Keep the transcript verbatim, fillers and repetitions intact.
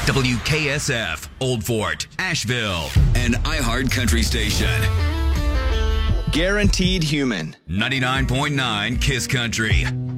W K S F, Old Fort, Asheville, an iHeart Country station. Guaranteed Human. ninety-nine point nine Kiss Country.